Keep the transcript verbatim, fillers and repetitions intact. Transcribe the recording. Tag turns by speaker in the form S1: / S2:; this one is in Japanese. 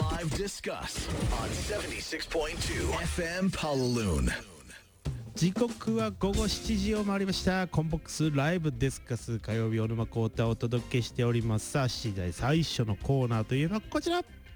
S1: Live Discuss on セブンティシックスポイントツー エフエム Palaloon。
S2: 時刻は午後しちじを回りました。コンボックスライブディスカス火曜日小沼孝太をお届けしております。さあしちじ台最初のコーナーというのはこちら。